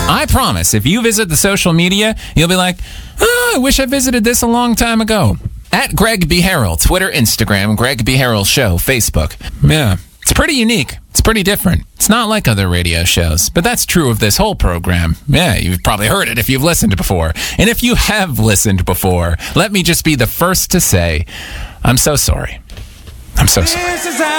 I promise, if you visit the social media, you'll be like, oh, I wish I visited this a long time ago. At Greg B. Harrell, Twitter, Instagram, Greg B. Harrell Show, Facebook. Yeah, it's pretty unique. It's pretty different. It's not like other radio shows, but that's true of this whole program. Yeah, you've probably heard it if you've listened before. And if you have listened before, let me just be the first to say, I'm so sorry. I'm so sorry.